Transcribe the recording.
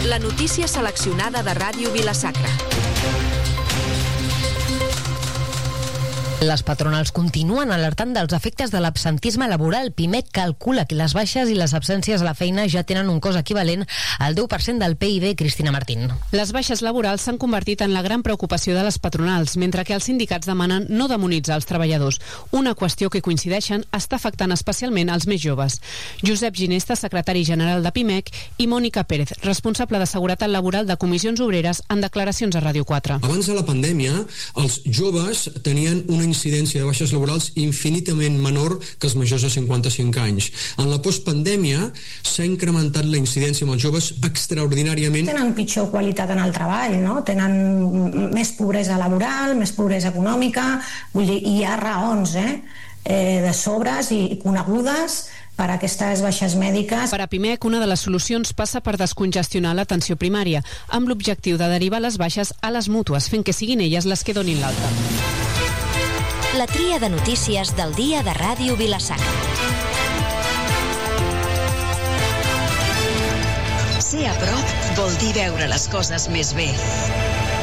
La notícia seleccionada de Ràdio Vila-sacra. Les patronals continuen alertant dels efectes de l'absentisme laboral. PIMEC calcula que les baixes i les absències a la feina ja tenen un cost equivalent al 10% del PIB. Cristina Martín. Les baixes laborals s'han convertit en la gran preocupació de les patronals, mentre que els sindicats demanen no demonitzar els treballadors. Una qüestió que coincideixen està afectant especialment els més joves. Josep Ginesta, secretari general de PIMEC, i Mònica Pérez, responsable de seguretat laboral de Comissions Obreres, en declaracions a Ràdio 4. Abans de la pandèmia, els joves tenien una incidència de baixes laborals infinitament menor que els majors de 55 anys. En la postpandèmia s'ha incrementat la incidència amb els joves extraordinàriament. Tenen pitjor qualitat en el treball, no? Tenen més pobresa laboral, més pobresa econòmica, vull dir, hi ha raons de sobres i conegudes per a aquestes baixes mèdiques. Per a PIMEC, una de les solucions passa per descongestionar l'atenció primària, amb l'objectiu de derivar les baixes a les mútues, fent que siguin elles les que donin l'alta. La tria de notícies del dia de Ràdio Vila-sacra. Ser a prop vol dir veure les coses més bé.